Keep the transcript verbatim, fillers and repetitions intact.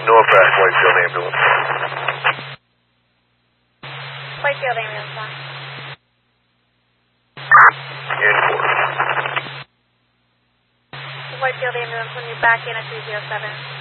Northwest Whitefield ambulance. Whitefield ambulance one. In course. Whitefield ambulance when you back in at two zero seven.